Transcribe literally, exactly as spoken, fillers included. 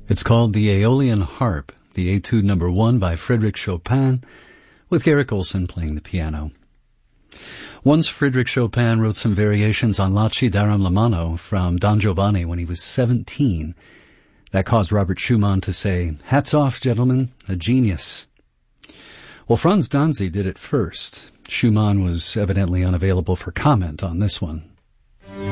It's called the Aeolian Harp, the Etude number one by Frédéric Chopin, with Garrick Olson playing the piano. Once Frédéric Chopin wrote some variations on La Ci Daram la Mano from Don Giovanni when he was seventeen. That caused Robert Schumann to say, "Hats off, gentlemen, a genius." Well, Franz Danzig did it first. Schumann was evidently unavailable for comment on this one.